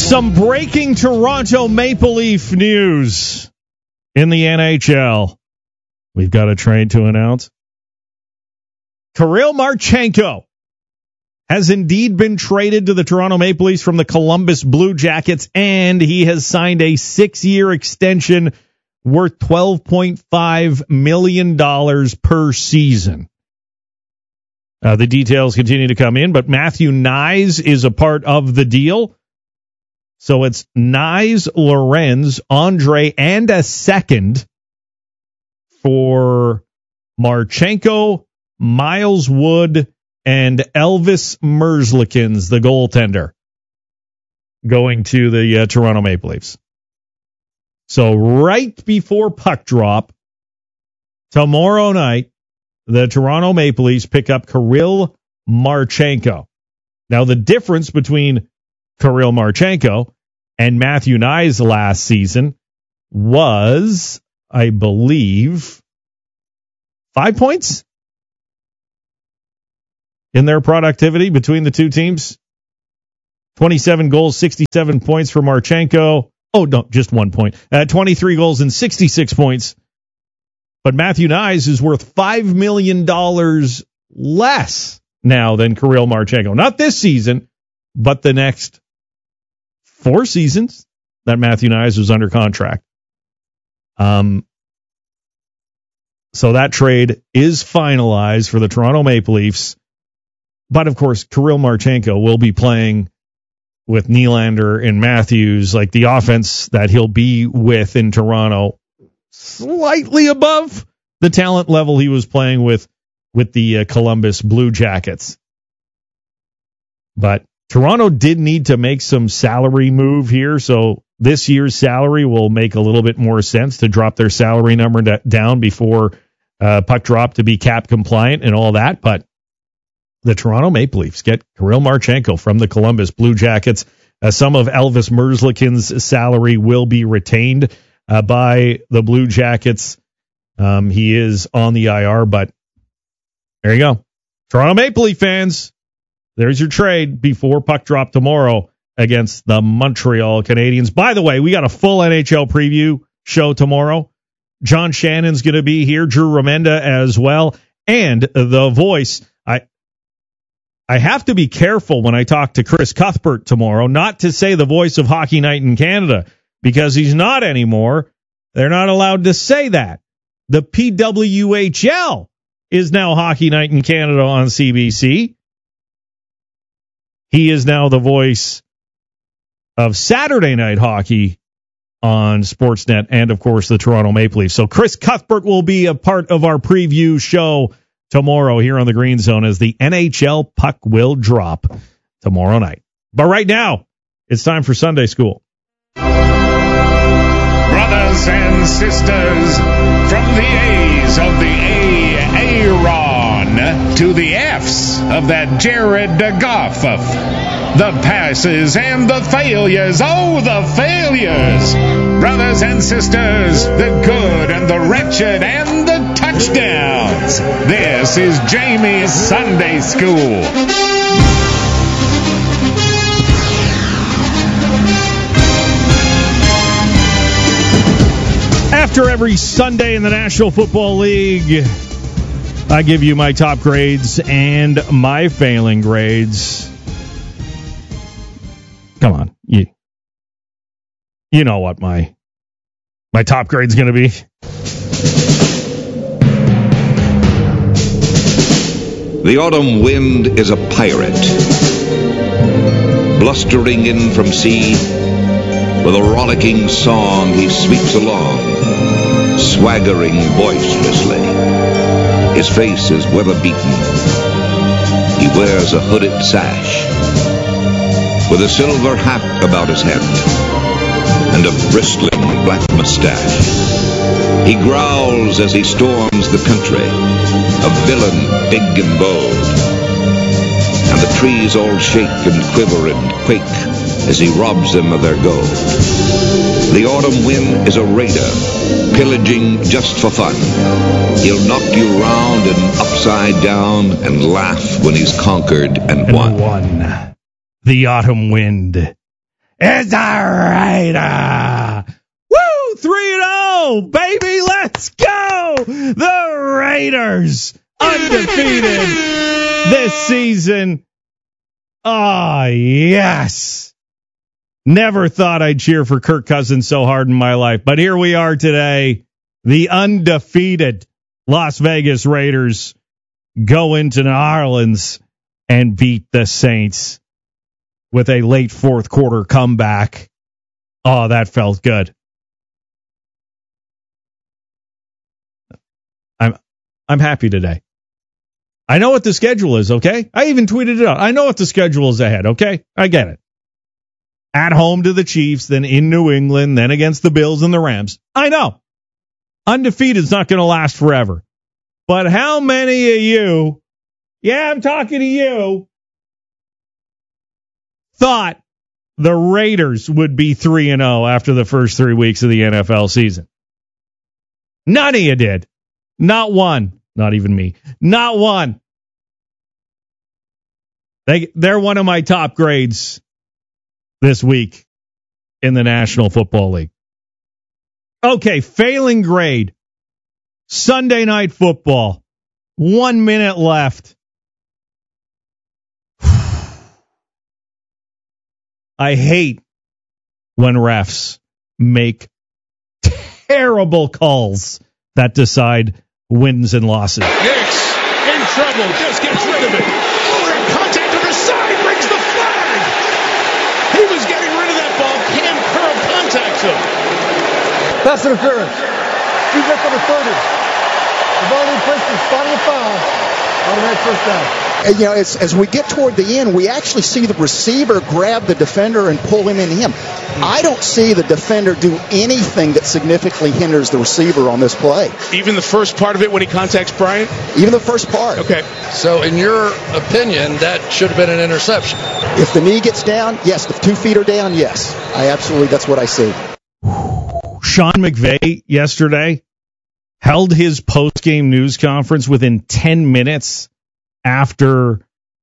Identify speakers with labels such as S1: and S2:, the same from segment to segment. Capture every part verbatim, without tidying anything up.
S1: Some breaking Toronto Maple Leaf news in the N H L. We've got a trade to announce. Kirill Marchenko has indeed been traded to the Toronto Maple Leafs from the Columbus Blue Jackets, and he has signed a six-year extension worth twelve point five million dollars per season. Uh, the details continue to come in, but Matthew Knies is a part of the deal. So it's Knies, Lorenz, Andre, and a second for Marchenko, Miles Wood, and Elvis Merzlikins, the goaltender, going to the uh, Toronto Maple Leafs. So right before puck drop, tomorrow night, the Toronto Maple Leafs pick up Kirill Marchenko. Now, the difference between Kirill Marchenko and Matthew Knies last season was, I believe, five points in their productivity between the two teams. twenty-seven goals, sixty-seven points for Marchenko. Oh, no, just one point. Uh, twenty-three goals and sixty-six points. But Matthew Knies is worth five million dollars less now than Kirill Marchenko. Not this season, but the next four seasons that Matthew Knies was under contract. Um, so that trade is finalized for the Toronto Maple Leafs. But, of course, Kirill Marchenko will be playing with Nylander and Matthews, like the offense that he'll be with in Toronto, slightly above the talent level he was playing with with the uh, Columbus Blue Jackets. But Toronto did need to make some salary move here, so this year's salary will make a little bit more sense to drop their salary number da- down before uh, puck drop to be cap compliant and all that. But the Toronto Maple Leafs get Kirill Marchenko from the Columbus Blue Jackets. Uh, some of Elvis Merzlikins' salary will be retained uh, by the Blue Jackets. Um, he is on the I R, but there you go. Toronto Maple Leaf fans, there's your trade before puck drop tomorrow against the Montreal Canadiens. By the way, we got a full N H L preview show tomorrow. John Shannon's going to be here, Drew Remenda as well, and the voice. I I have to be careful when I talk to Chris Cuthbert tomorrow, not to say the voice of Hockey Night in Canada, because he's not anymore. They're not allowed to say that. The P W H L is now Hockey Night in Canada on C B C. He is now the voice of Saturday Night Hockey on Sportsnet and, of course, the Toronto Maple Leafs. So Chris Cuthbert will be a part of our preview show tomorrow here on the Green Zone as the N H L puck will drop tomorrow night. But right now, it's time for Sunday School.
S2: Brothers and sisters, from the A's of the A-A-Ron to the F's of that Jared Goff, the passes and the failures, oh, the failures. Brothers and sisters, the good and the wretched and the touchdowns. This is Jamie's Sunday School.
S1: After every Sunday in the National Football League, I give you my top grades and my failing grades. Come on, you, you know what my my top grade's going to be.
S3: The autumn wind is a pirate, blustering in from sea. With a rollicking song he sweeps along, swaggering boisterously. His face is weather-beaten. He wears a hooded sash, with a silver hat about his head, and a bristling black mustache. He growls as he storms the country, a villain big and bold. And the trees all shake and quiver and quake as he robs them of their gold. The autumn wind is a raider, pillaging just for fun. He'll knock you round and upside down and laugh when he's conquered and, and won.
S1: won. The autumn wind. is a Raider. Woo! three and oh, baby, let's go! The Raiders undefeated this season. Oh, yes. Never thought I'd cheer for Kirk Cousins so hard in my life, but here we are today. The undefeated Las Vegas Raiders go into New Orleans and beat the Saints with a late fourth quarter comeback. Oh, that felt good. I'm I'm happy today. I know what the schedule is, okay? I even tweeted it out. I know what the schedule is ahead, okay? I get it. At home to the Chiefs, then in New England, then against the Bills and the Rams. I know. Undefeated is not going to last forever. But how many of you, yeah, I'm talking to you, thought the Raiders would be three and oh after the first three weeks of the N F L season? None of you did. Not one. Not even me. Not one. They, they're one of my top grades this week in the National Football League. Okay, failing grade. Sunday Night Football. One minute left. I hate when refs make terrible calls that decide wins and losses.
S4: Hicks in trouble, just gets rid of it. Oh, and contact on the side brings the flag. He was getting rid of that ball. Cam Curl contacts him.
S5: Pass interference. Two back on the thirty. The ball in place is spotting a foul. Automatic first down.
S6: And, you know, as, as we get toward the end, we actually see the receiver grab the defender and pull him into him. I don't see the defender do anything that significantly hinders the receiver on this play.
S4: Even the first part of it when he contacts Bryant?
S6: Even the first part.
S4: Okay.
S7: So, in your opinion, that should have been an interception?
S6: If the knee gets down, yes. If two feet are down, yes. I absolutely, that's what I see.
S1: Sean McVay yesterday held his post-game news conference within ten minutes after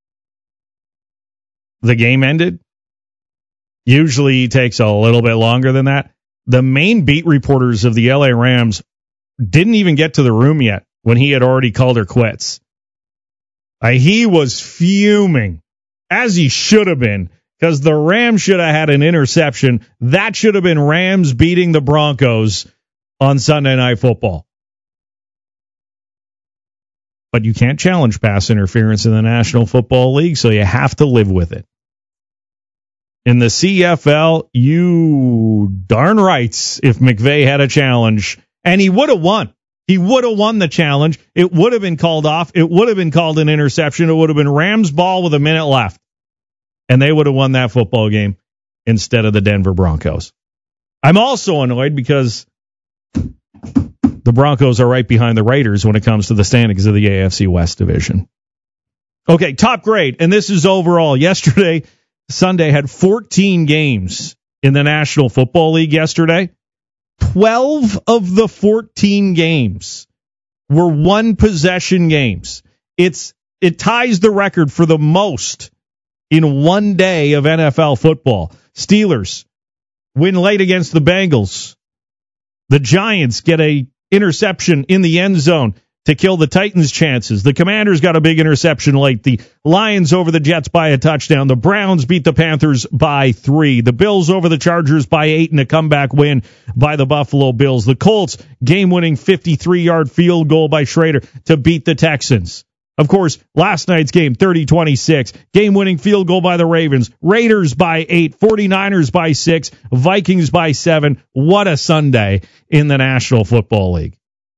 S1: the game ended. Usually he takes a little bit longer than that. The main beat reporters of the L A Rams didn't even get to the room yet when he had already called her quits. Uh, he was fuming, as he should have been, because the Rams should have had an interception. That should have been Rams beating the Broncos on Sunday Night Football. But you can't challenge pass interference in the National Football League, so you have to live with it. In the C F L, you darn rights if McVay had a challenge, and he would have won. He would have won the challenge. It would have been called off. It would have been called an interception. It would have been Rams ball with a minute left, and they would have won that football game instead of the Denver Broncos. I'm also annoyed because the Broncos are right behind the Raiders when it comes to the standings of the A F C West division. Okay, top grade, and this is overall. Yesterday, Sunday had fourteen games in the National Football League yesterday. twelve of the fourteen games were one-possession games. It's it ties the record for the most in one day of N F L football. Steelers win late against the Bengals. The Giants get a interception in the end zone to kill the Titans' chances. The Commanders got a big interception late. The Lions over the Jets by a touchdown. The Browns beat the Panthers by three. The Bills over the Chargers by eight in a comeback win by the Buffalo Bills. The Colts game-winning fifty-three-yard field goal by Schrader to beat the Texans. Of course, last night's game, thirty twenty-six. Game-winning field goal by the Ravens. Raiders by eight. forty-niners by six. Vikings by seven. What a Sunday in the National Football League.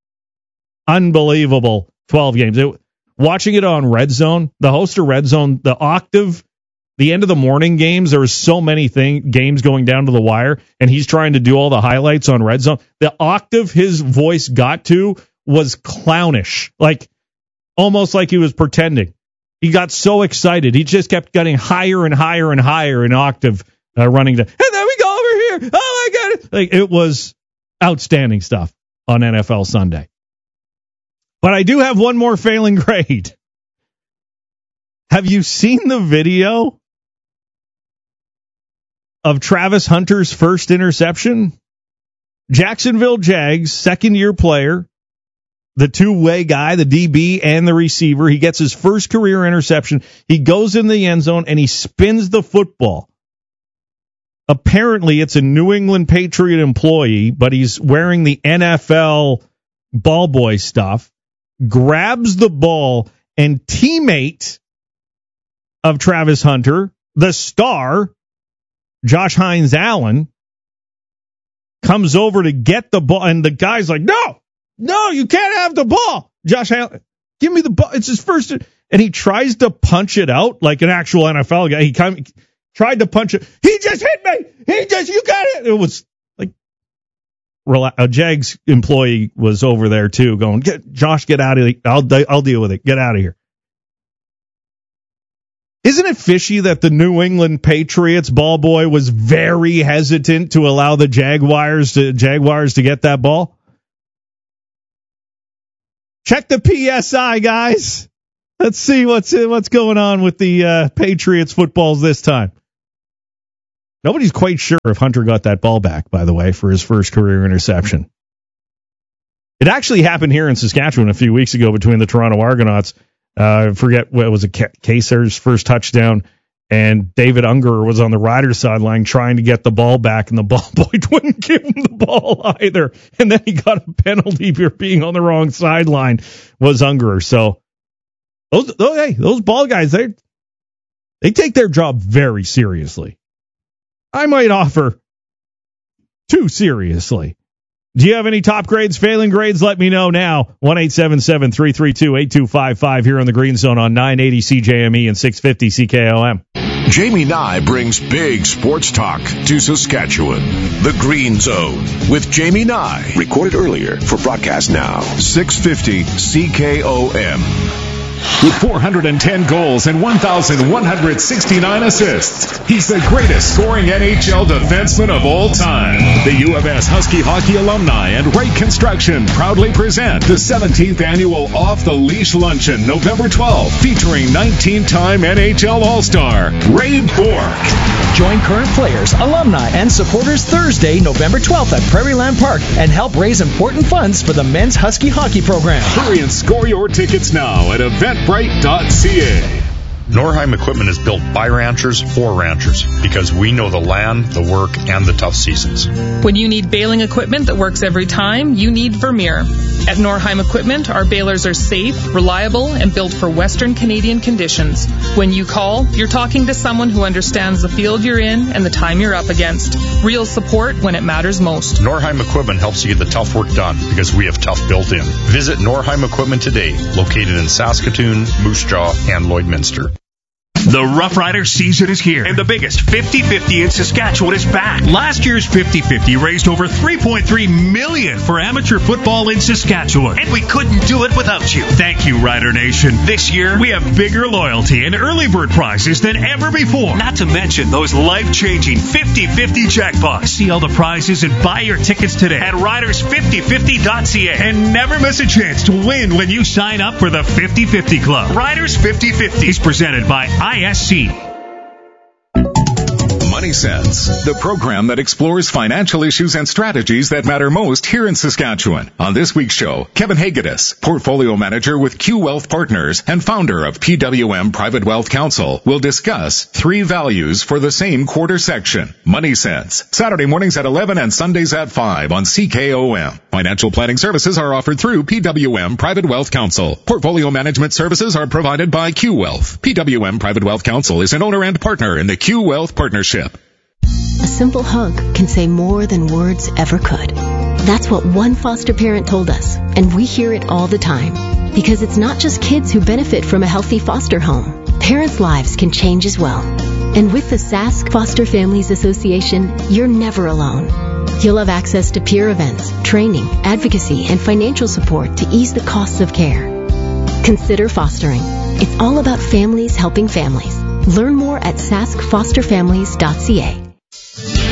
S1: Unbelievable twelve games. It, watching it on Red Zone, the host of Red Zone, the Octave, the end of the morning games, there was so many thing, games going down to the wire, and he's trying to do all the highlights on Red Zone. The octave his voice got to was clownish. Like, almost like he was pretending. He got so excited. He just kept getting higher and higher and higher in octave, uh, running to, and then we go over here. Oh, my God. Like, it was outstanding stuff on N F L Sunday. But I do have one more failing grade. Have you seen the video of Travis Hunter's first interception? Jacksonville Jags, second-year player, the two-way guy, the D B and the receiver. He gets his first career interception. He goes in the end zone, and he spins the football. Apparently, it's a New England Patriot employee, but he's wearing the N F L ball boy stuff, grabs the ball, and teammate of Travis Hunter, the star, Josh Hines Allen, comes over to get the ball, and the guy's like, no, no, you can't have the ball. Josh Allen, give me the ball. It's his first, and he tries to punch it out like an actual N F L guy. He kind of tried to punch it. He just hit me. He just, you got it. It was like, a Jags employee was over there too going, get Josh, get out of here. I'll, I'll deal with it. Get out of here. Isn't it fishy that the New England Patriots ball boy was very hesitant to allow the Jaguars to, Jaguars to get that ball? Check the P S I, guys. Let's see what's, what's going on with the uh, Patriots footballs this time. Nobody's quite sure if Hunter got that ball back, by the way, for his first career interception. It actually happened here in Saskatchewan a few weeks ago between the Toronto Argonauts. I uh, forget what was it, Kaiser's first touchdown, and David Unger was on the Riders sideline trying to get the ball back, and the ball boy wouldn't give him the ball either. And then he got a penalty for being on the wrong sideline, was Unger. So those, those, hey, those ball guys, they they take their job very seriously. I might offer too seriously. Do you have any top grades, failing grades? Let me know now. one eight seven seven, three three two, eight two five five here on the Green Zone on nine eighty C J M E and six fifty C K O M.
S2: Jamie Nye brings big sports talk to Saskatchewan. The Green Zone with Jamie Nye.
S3: Recorded earlier for broadcast now.
S2: six fifty C K O M.
S8: With four hundred ten goals and one thousand one hundred sixty-nine assists, he's the greatest scoring N H L defenseman of all time. The U of S Husky Hockey Alumni and Wright Construction proudly present the seventeenth annual Off the Leash Luncheon, November twelfth, featuring nineteen-time N H L All-Star Ray Bourque.
S9: Join current players, alumni, and supporters Thursday, November twelfth at Prairieland Park and help raise important funds for the men's Husky hockey program.
S8: Hurry and score your tickets now at eventbrite dot c a.
S10: Norheim Equipment is built by ranchers for ranchers because we know the land, the work, and the tough seasons.
S11: When you need baling equipment that works every time, you need Vermeer. At Norheim Equipment, our balers are safe, reliable, and built for Western Canadian conditions. When you call, you're talking to someone who understands the field you're in and the time you're up against. Real support when it matters most.
S10: Norheim Equipment helps you get the tough work done because we have tough built in. Visit Norheim Equipment today, located in Saskatoon, Moose Jaw, and Lloydminster.
S12: The Rough Rider season is here, and the biggest fifty fifty in Saskatchewan is back. Last year's fifty fifty raised over three point three million dollars for amateur football in Saskatchewan, and we couldn't do it without you. Thank you, Rider Nation. This year, we have bigger loyalty and early bird prizes than ever before, not to mention those life-changing fifty fifty jackpots. See all the prizes and buy your tickets today at riders fifty fifty dot c a, and never miss a chance to win when you sign up for the fifty fifty Club. Riders fifty fifty is presented by I S C.
S8: Money Sense, the program that explores financial issues and strategies that matter most here in Saskatchewan. On this week's show, Kevin Hagedis, portfolio manager with Q Wealth Partners and founder of P W M Private Wealth Counsel, will discuss three values for the same quarter section. Money Sense, Saturday mornings at eleven and Sundays at five on C K O M. Financial planning services are offered through P W M Private Wealth Counsel. Portfolio management services are provided by Q Wealth. P W M Private Wealth Counsel is an owner and partner in the Q Wealth Partnership.
S13: A simple hug can say more than words ever could. That's what one foster parent told us, and we hear it all the time. Because it's not just kids who benefit from a healthy foster home. Parents' lives can change as well. And with the Sask Foster Families Association, you're never alone. You'll have access to peer events, training, advocacy, and financial support to ease the costs of care. Consider fostering. It's all about families helping families. Learn more at sask foster families dot c a.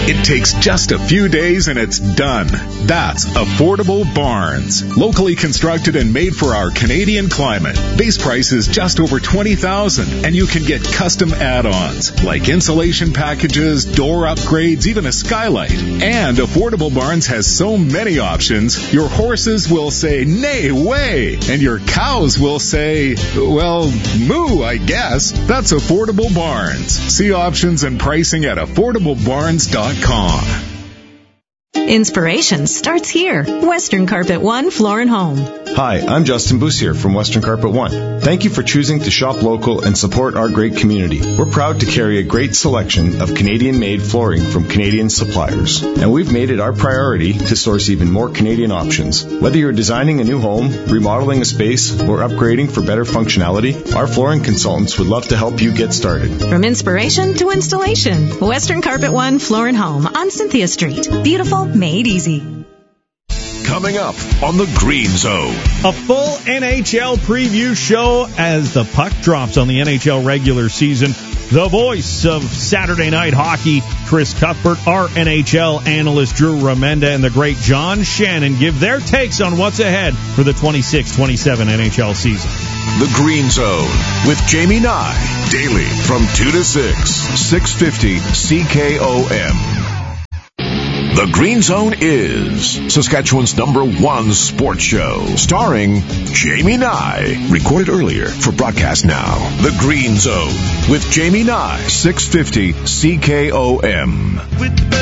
S8: It takes just a few days and it's done. That's Affordable Barns. Locally constructed and made for our Canadian climate. Base price is just over twenty thousand dollars, and you can get custom add-ons like insulation packages, door upgrades, even a skylight. And Affordable Barns has so many options, your horses will say, nay, way, and your cows will say, well, moo, I guess. That's Affordable Barns. See options and pricing at affordable barns dot com.
S14: Inspiration starts here. Western Carpet One Floor and Home.
S15: Hi, I'm Justin Bussier from Western Carpet One. Thank you for choosing to shop local and support our great community. We're proud to carry a great selection of Canadian-made flooring from Canadian suppliers. And we've made it our priority to source even more Canadian options. Whether you're designing a new home, remodeling a space, or upgrading for better functionality, our flooring consultants would love to help you get started.
S14: From inspiration to installation, Western Carpet One Floor and Home on Cynthia Street. Beautiful, made easy.
S16: Coming up on the Green Zone.
S1: A full N H L preview show as the puck drops on the N H L regular season. The voice of Saturday Night Hockey, Chris Cuthbert, our N H L analyst, Drew Remenda, and the great John Shannon give their takes on what's ahead for the twenty-six twenty-seven N H L season.
S16: The Green Zone with Jamie Nye, daily from two to six, six fifty C K O M. The Green Zone is Saskatchewan's number one sports show, starring Jamie Nye. Recorded earlier for broadcast now. The Green Zone with Jamie Nye, six fifty C K O M.